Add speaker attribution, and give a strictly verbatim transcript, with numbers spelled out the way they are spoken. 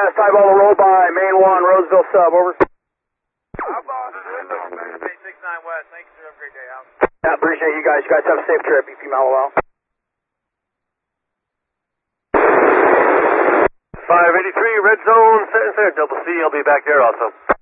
Speaker 1: last time on the roll by, main one, Roseville sub, over.
Speaker 2: Our boss is in on Bay six nine West. Thank you, sir. Have a great day, out.
Speaker 1: Yeah, appreciate you guys. You guys have a safe trip, E P Malawal.
Speaker 3: five eighty-three, red zone, set and center, double C, I'll be back there also.